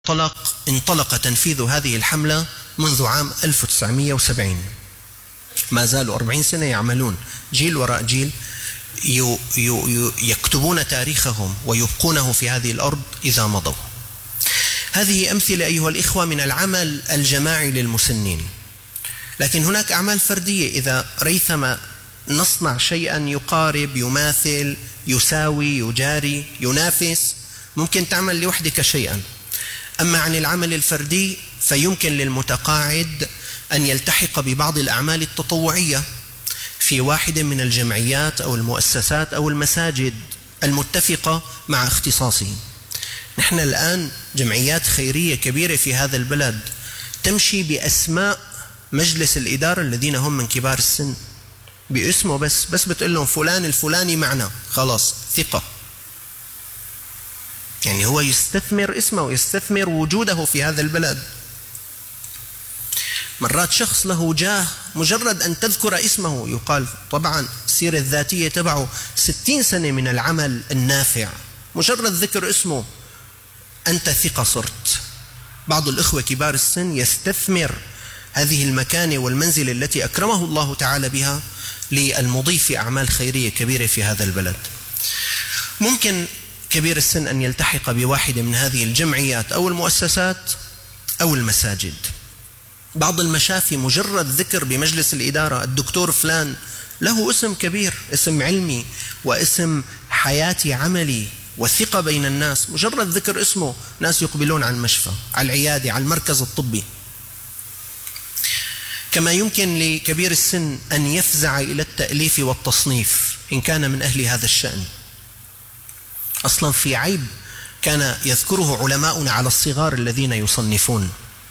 انطلق تنفيذ هذه الحملة منذ عام 1970. ما زالوا 40 سنة يعملون، جيل وراء جيل يكتبون تاريخهم ويبقونه في هذه الأرض إذا مضوا. هذه أمثلة أيها الإخوة من العمل الجماعي للمسنين. لكن هناك أعمال فردية، إذا ريثما نصنع شيئا يقارب، يماثل، يساوي، يجاري، ينافس، ممكن تعمل لوحدك شيئا. أما عن العمل الفردي فيمكن للمتقاعد أن يلتحق ببعض الأعمال التطوعية في واحد من الجمعيات أو المؤسسات أو المساجد المتفقة مع اختصاصه. نحن الآن جمعيات خيرية كبيرة في هذا البلد تمشي بأسماء مجلس الإدارة الذين هم من كبار السن، باسمه بس بتقول لهم فلان الفلاني معنا، خلاص ثقة. يعني هو يستثمر اسمه ويستثمر وجوده في هذا البلد. مرات شخص له جاه مجرد أن تذكر اسمه يقال طبعا السيرة الذاتية تبعه 60 سنة من العمل النافع، مجرد ذكر اسمه أنت ثقة صرت. بعض الإخوة كبار السن يستثمر هذه المكانة والمنزلة التي أكرمه الله تعالى بها للمضي في أعمال خيرية كبيرة في هذا البلد. ممكن كبير السن أن يلتحق بواحد من هذه الجمعيات أو المؤسسات أو المساجد. بعض المشافي مجرد ذكر بمجلس الإدارة الدكتور فلان له اسم كبير، اسم علمي واسم حياتي عملي والثقة بين الناس، مجرد ذكر اسمه ناس يقبلون على المشفى، على العيادة، على المركز الطبي. كما يمكن لكبير السن أن يفزع إلى التأليف والتصنيف إن كان من أهل هذا الشأن. أصلا في عيب كان يذكره علماؤنا على الصغار الذين يصنفون،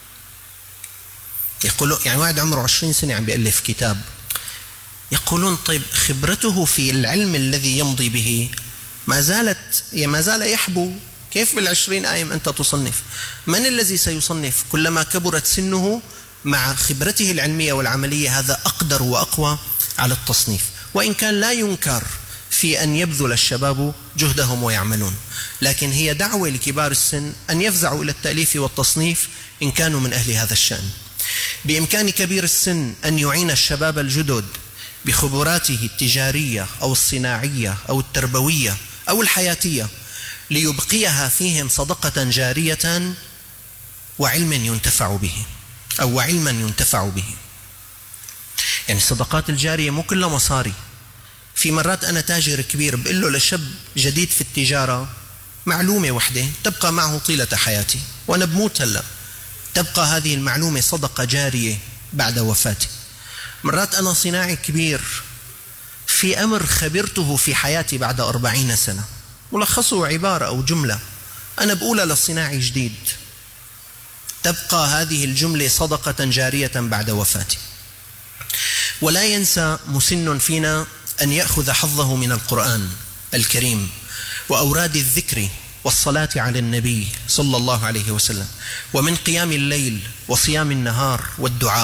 يقولون يعني واحد عمره 20 سنة عم بيألف كتاب، يقولون طيب خبرته في العلم الذي يمضي به ما زال يحبو، كيف بال20 آيم أنت تصنف؟ من الذي سيصنف؟ كلما كبرت سنه مع خبرته العلمية والعملية هذا أقدر وأقوى على التصنيف، وإن كان لا ينكر في أن يبذل الشباب جهدهم ويعملون، لكن هي دعوة لكبار السن أن يفزعوا إلى التأليف والتصنيف إن كانوا من أهل هذا الشأن. بإمكان كبير السن أن يعين الشباب الجدد بخبراته التجارية أو الصناعية أو التربوية أو الحياتية ليبقيها فيهم صدقة جارية وعلما ينتفع به أو وعلما ينتفع به. يعني الصدقات الجارية مو كلها مصاري. في مرات أنا تاجر كبير بقول له لشاب جديد في التجارة معلومة واحدة تبقى معه طيلة حياتي وأنا بموت هلأ، تبقى هذه المعلومة صدقة جارية بعد وفاتي. مرات أنا صناعي كبير في أمر خبرته في حياتي بعد 40 سنة، ملخصه عبارة أو جملة أنا بقولها للصناعي جديد، تبقى هذه الجملة صدقة جارية بعد وفاتي. ولا ينسى مسن فينا أن يأخذ حظه من القرآن الكريم وأوراد الذكر والصلاة على النبي صلى الله عليه وسلم، ومن قيام الليل وصيام النهار والدعاء.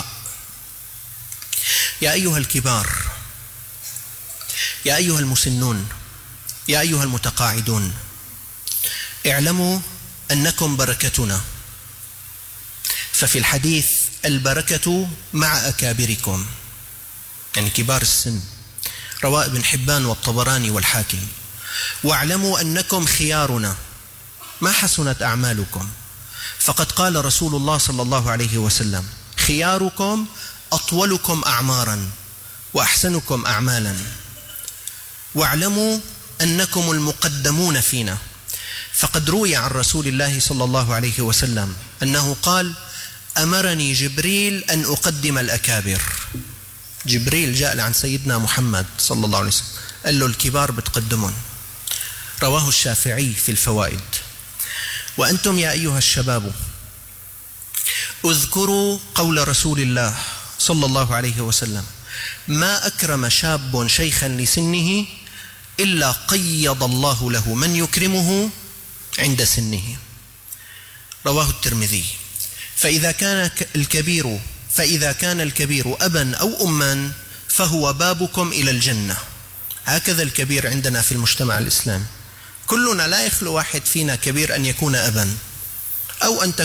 يا أيها الكبار، يا أيها المسنون، يا أيها المتقاعدون، اعلموا أنكم بركتنا، ففي الحديث البركة مع أكابركم، يعني كبار السن، رواه ابن حبان والطبراني والحاكم. واعلموا أنكم خيارنا ما حسنت أعمالكم، فقد قال رسول الله صلى الله عليه وسلم خياركم أطولكم أعمارا وأحسنكم أعمالا. واعلموا أنكم المقدمون فينا، فقد روي عن رسول الله صلى الله عليه وسلم أنه قال أمرني جبريل أن أقدم الأكابر. جبريل جاء عن سيدنا محمد صلى الله عليه وسلم قال له الكبار بتقدمون. رواه الشافعي في الفوائد. وأنتم يا أيها الشباب اذكروا قول رسول الله صلى الله عليه وسلم ما أكرم شاب شيخا لسنه إلا قيض الله له من يكرمه عند سنه. رواه الترمذي. فإذا كان الكبير أبا أو أما فهو بابكم إلى الجنة. هكذا الكبير عندنا في المجتمع الإسلامي، كلنا لا يخلو واحد فينا كبير أن يكون أبا أو أن